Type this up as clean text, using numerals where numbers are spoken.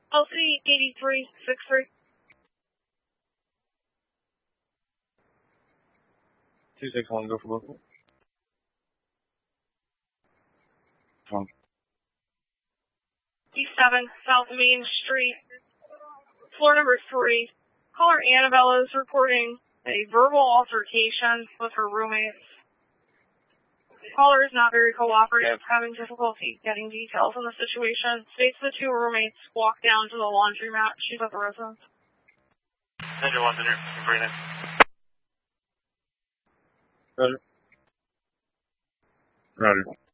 LC 8363. 261, go for local. East 7 South Main Street, floor number 3. Caller Annabelle is reporting a verbal altercation with her roommates. The caller is not very cooperative, having difficulty getting details on the situation. States the two roommates walked down to the laundromat. She's at the residence. Center 1, Center, bring in. Roger. Roger.